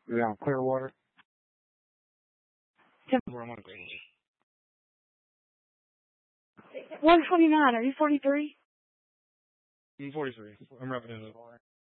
Yeah, Clearwater. Where I'm on Greenlee. 129. Are you 43? I'm 43. I'm repping it.